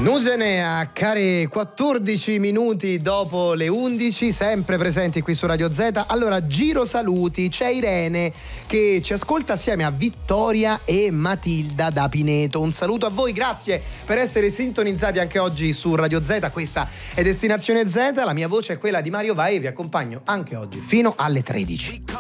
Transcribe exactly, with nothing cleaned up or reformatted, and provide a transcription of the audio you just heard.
Nugenea, care, quattordici minuti dopo le undici, sempre presenti qui su Radio Z. Allora, giro saluti, c'è Irene che ci ascolta assieme a Vittoria e Matilda da Pineto. Un saluto a voi, grazie per essere sintonizzati anche oggi su Radio Z. Questa è Destinazione Z, la mia voce è quella di Mario Vai e vi accompagno anche oggi fino alle tredici.